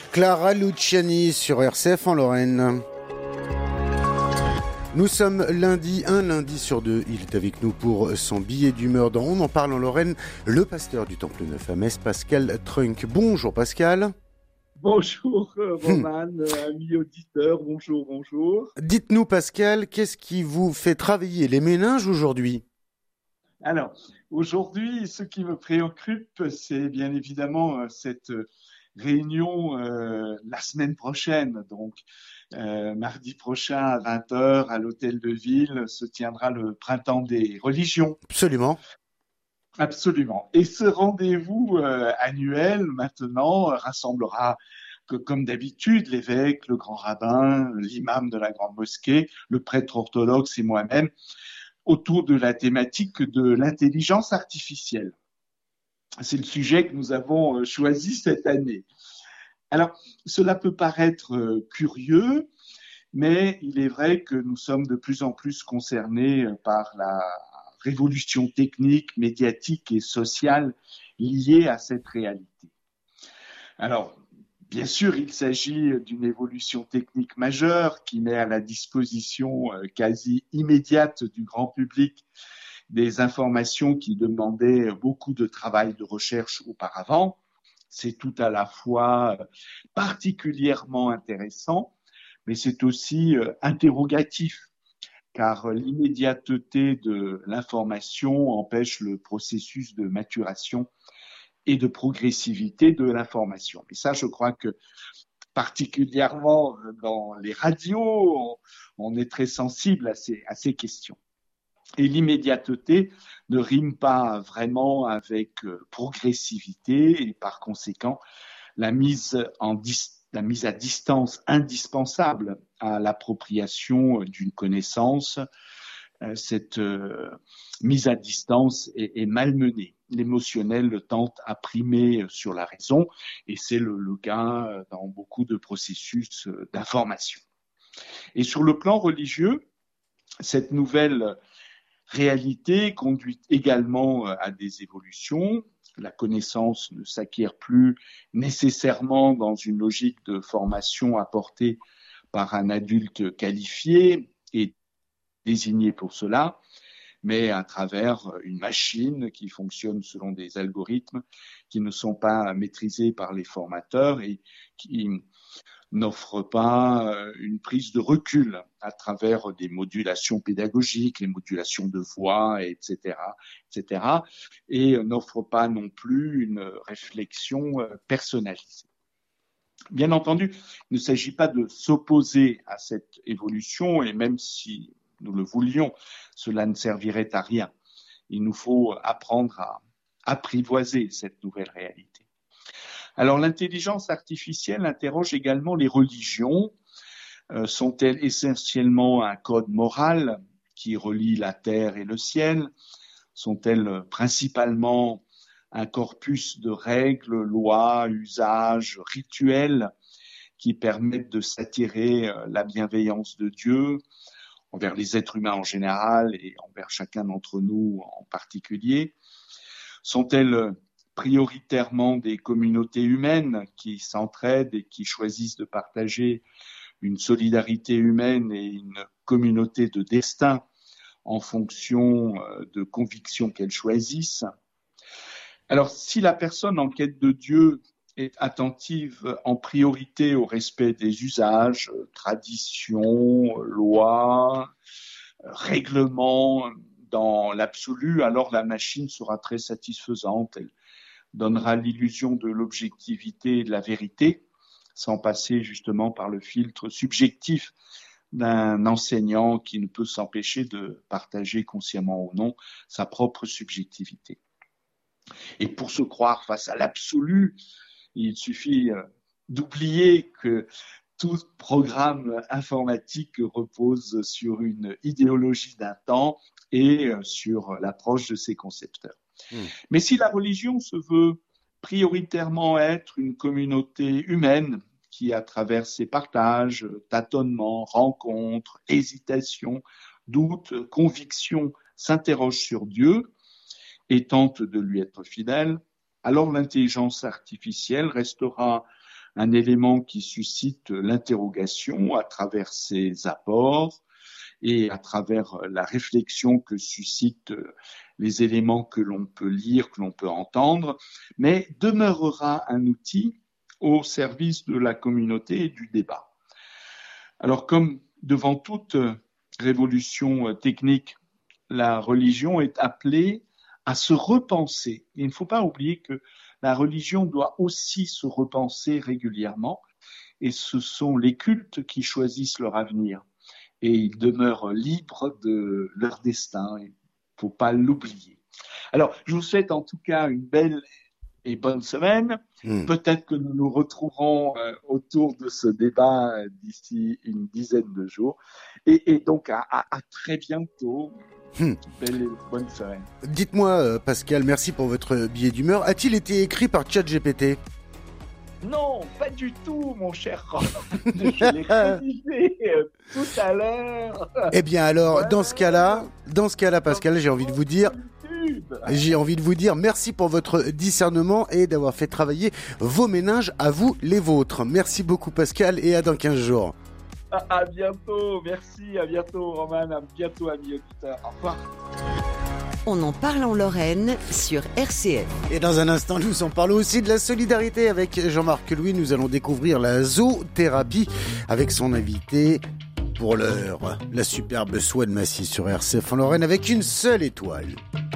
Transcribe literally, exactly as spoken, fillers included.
Clara Luciani sur R C F en Lorraine. Nous sommes lundi, un lundi sur deux. Il est avec nous pour son billet d'humeur dans On en parle en Lorraine, le pasteur du Temple Neuf à Metz, Pascal Trunk. Bonjour Pascal. Bonjour Roman, hum. amis auditeurs, bonjour, bonjour. Dites-nous Pascal, qu'est-ce qui vous fait travailler les méninges aujourd'hui ? Alors, aujourd'hui, ce qui me préoccupe, c'est bien évidemment cette réunion euh, la semaine prochaine. Donc, euh, mardi prochain à vingt heures à l'Hôtel de Ville se tiendra le Printemps des religions. Absolument. Absolument. Et ce rendez-vous euh, annuel, maintenant, rassemblera, que, comme d'habitude, l'évêque, le grand rabbin, l'imam de la grande mosquée, le prêtre orthodoxe et moi-même, autour de la thématique de l'intelligence artificielle. C'est le sujet que nous avons choisi cette année. Alors, cela peut paraître euh, curieux, mais il est vrai que nous sommes de plus en plus concernés par la révolution technique, médiatique et sociale liée à cette réalité. Alors, bien sûr, il s'agit d'une évolution technique majeure qui met à la disposition euh, quasi immédiate du grand public des informations qui demandaient beaucoup de travail de recherche auparavant. C'est tout à la fois particulièrement intéressant, mais c'est aussi euh, interrogatif, car l'immédiateté de l'information empêche le processus de maturation et de progressivité de l'information. Et ça, je crois que particulièrement dans les radios, on, on est très sensible à ces, à ces questions. Et l'immédiateté ne rime pas vraiment avec progressivité et par conséquent, la mise, en dis- la mise à distance indispensable à l'appropriation d'une connaissance, euh, cette euh, mise à distance est, est malmenée. L'émotionnel tente à primer sur la raison et c'est le, le cas dans beaucoup de processus d'information. Et sur le plan religieux, cette nouvelle réalité conduit également à des évolutions. La connaissance ne s'acquiert plus nécessairement dans une logique de formation apportée par un adulte qualifié et désigné pour cela, mais à travers une machine qui fonctionne selon des algorithmes qui ne sont pas maîtrisés par les formateurs et qui n'offre pas une prise de recul à travers des modulations pédagogiques, les modulations de voix, et cetera, et cetera, et n'offre pas non plus une réflexion personnalisée. Bien entendu, il ne s'agit pas de s'opposer à cette évolution, et même si nous le voulions, cela ne servirait à rien. Il nous faut apprendre à apprivoiser cette nouvelle réalité. Alors, l'intelligence artificielle interroge également les religions. Euh, sont-elles essentiellement un code moral qui relie la terre et le ciel ? Sont-elles principalement un corpus de règles, lois, usages, rituels qui permettent de s'attirer la bienveillance de Dieu envers les êtres humains en général et envers chacun d'entre nous en particulier ? Sont-elles prioritairement des communautés humaines qui s'entraident et qui choisissent de partager une solidarité humaine et une communauté de destin en fonction de convictions qu'elles choisissent. Alors, si la personne en quête de Dieu est attentive en priorité au respect des usages, traditions, lois, règlements dans l'absolu, alors la machine sera très satisfaisante. Elle donnera l'illusion de l'objectivité et de la vérité, sans passer justement par le filtre subjectif d'un enseignant qui ne peut s'empêcher de partager consciemment ou non sa propre subjectivité. Et pour se croire face à l'absolu, il suffit d'oublier que tout programme informatique repose sur une idéologie d'un temps et sur l'approche de ses concepteurs. Mmh. Mais si la religion se veut prioritairement être une communauté humaine qui, à travers ses partages, tâtonnements, rencontres, hésitations, doutes, convictions, s'interroge sur Dieu et tente de lui être fidèle, alors l'intelligence artificielle restera un élément qui suscite l'interrogation à travers ses apports et à travers la réflexion que suscitent les éléments que l'on peut lire, que l'on peut entendre, mais demeurera un outil au service de la communauté et du débat. Alors, comme devant toute révolution technique, la religion est appelée à se repenser. Il ne faut pas oublier que la religion doit aussi se repenser régulièrement, et ce sont les cultes qui choisissent leur avenir, et ils demeurent libres de leur destin. Il ne faut pas l'oublier. Alors, je vous souhaite en tout cas une belle et bonne semaine. Mmh. Peut-être que nous nous retrouverons euh, autour de ce débat euh, d'ici une dizaine de jours. Et, et donc, à, à, à très bientôt. Mmh. Belle et bonne semaine. Dites-moi, euh, Pascal, merci pour votre billet d'humeur. A-t-il été écrit par ChatGPT ? Non, pas du tout, mon cher Rob. Je l'ai rédigé euh, tout à l'heure. Eh bien alors, ouais. dans ce cas-là, dans ce cas-là, Pascal, j'ai envie de vous dire... J'ai envie de vous dire merci pour votre discernement et d'avoir fait travailler vos méninges, à vous les vôtres. Merci beaucoup Pascal et à dans quinze jours. À, à bientôt, merci, à bientôt Roman, à bientôt amis auditeurs. Au revoir. On en parle en Lorraine sur R C F. Et dans un instant, nous en parlons aussi de la solidarité avec Jean-Marc Louis. Nous allons découvrir la zoothérapie avec son invité. Pour l'heure, la superbe Swan Massy sur R C F en Lorraine avec une seule étoile.